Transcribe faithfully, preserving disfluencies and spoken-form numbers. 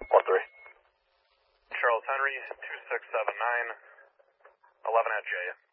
one three. Charles Henry, two six seven nine, eleven at J.